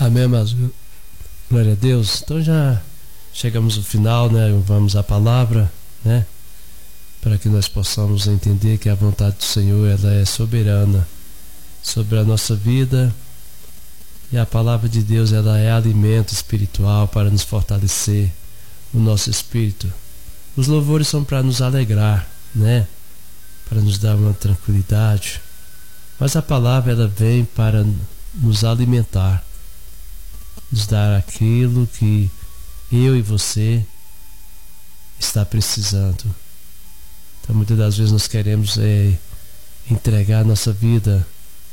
Amém, amados. Glória a Deus. Então já chegamos ao final, né? Vamos à palavra, né? Para que nós possamos entender que a vontade do Senhor, ela é soberana sobre a nossa vida, e a palavra de Deus, ela é alimento espiritual para nos fortalecer o nosso espírito. Os louvores são para nos alegrar, né? Para nos dar uma tranquilidade. Mas a palavra, ela vem para nos alimentar, nos dar aquilo que eu e você está precisando. Então muitas das vezes nós queremos entregar a nossa vida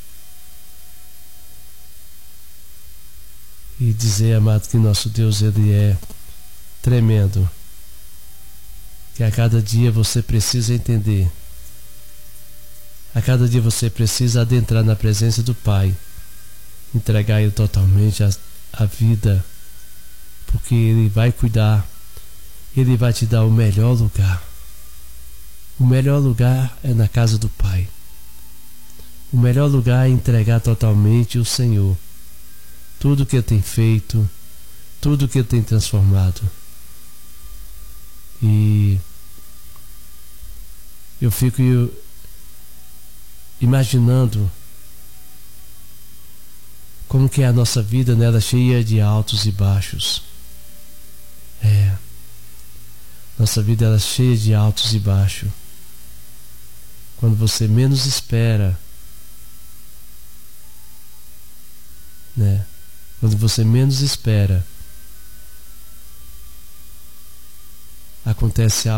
e dizer, amado, que nosso Deus, ele é tremendo, que a cada dia você precisa entender, a cada dia você precisa adentrar na presença do Pai, entregar Ele totalmente a vida, porque Ele vai cuidar, Ele vai te dar o melhor lugar. O melhor lugar é na casa do Pai. O melhor lugar é entregar totalmente o Senhor, tudo que Ele tem feito, tudo que Ele tem transformado. E eu fico imaginando como que é a nossa vida, né? Ela é cheia de altos e baixos. Nossa vida, ela é cheia de altos e baixos. Quando você menos espera, né? Quando você menos espera, acontece algo